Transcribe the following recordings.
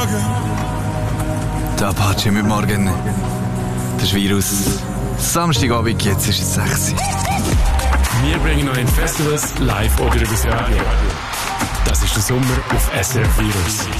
Morgen. Der Apache mit Morgen. Das Virus. Samstagabend, jetzt ist es 6 Uhr. Wir bringen euch in Festivals live oder übers Radio. Das ist der Sommer auf SRF Virus.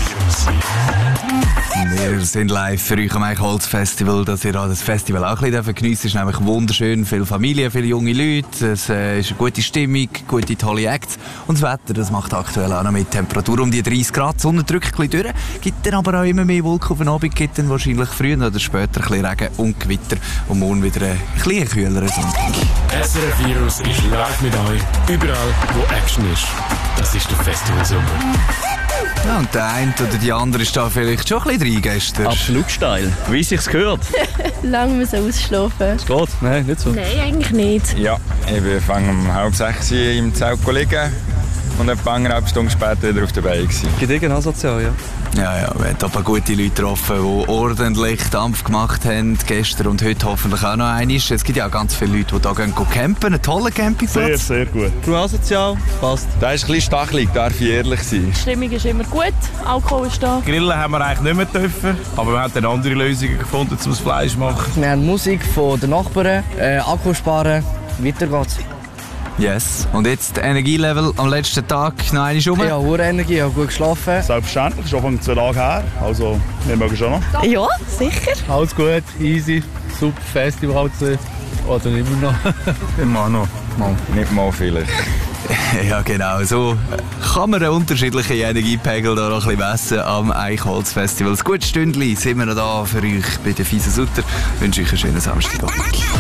Wir sind live für euch am Eichholz-Festival, dass ihr das Festival auch ein bisschen geniessen dürft. Es ist nämlich wunderschön, viele Familien, viele junge Leute, es ist eine gute Stimmung, gute, tolle Acts. Und das Wetter, das macht aktuell auch noch mit Temperatur um die 30 Grad. Die Sonne drückt ein bisschen durch, gibt dann aber auch immer mehr Wolken auf den Abend, gibt dann wahrscheinlich früher oder später ein bisschen Regen und Gewitter und morgen wieder ein bisschen kühlerer Sonntag. SRF Virus ist live mit euch, überall wo Action ist. Das ist der Festival Sommer. Ja, und der eine oder die andere ist da vielleicht schon ein bisschen rein gestern. Absolut steil. Wie sich's gehört? Lange müssen ausschlafen. Es geht? Nein, nicht so. Nein, eigentlich nicht. Ja, ich fange um 5:30 im Zelt liegen und etwa 1,5 Stunden später wieder auf der Beine gewesen. Gediegen asozial, ja. Ja, wir haben aber gute Leute getroffen, die ordentlich Dampf gemacht haben, gestern und heute hoffentlich auch noch einmal. Es gibt ja auch ganz viele Leute, die hier campen, einen tollen Campingplatz. Sehr gut. Du asozial? Passt. Das ist ein bisschen stachelig, darf ich ehrlich sein. Die Stimmung ist immer gut, Alkohol ist da. Grillen haben wir eigentlich nicht mehr dürfen, aber wir haben dann andere Lösungen gefunden, um das Fleisch zu machen. Wir haben Musik von den Nachbarn, Akku sparen, weiter geht's. Yes. Und jetzt Energielevel am letzten Tag noch einmal rum? Ja, hohe Energie, ich habe gut geschlafen. Selbstverständlich, schon von 2 Tagen her, also wir mögen schon noch. Ja, sicher. Alles gut, easy, super Festival oder immer noch? Immer noch. Nicht mal vielleicht. Ja, genau. So kann man einen unterschiedlichen Energiepegel da noch ein bisschen messen am Eichholz-Festival. Ein gutes Stündchen sind wir noch da für euch bei der Fiese Sutter. Ich wünsche euch einen schönen Samstagabend.